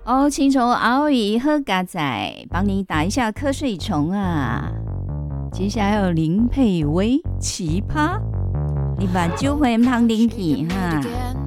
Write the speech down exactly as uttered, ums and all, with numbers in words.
哦，青虫熬一喝嘎仔，帮你打一下瞌睡虫啊。接下来有林佩薇，奇葩，你把酒会唔通啉去哈。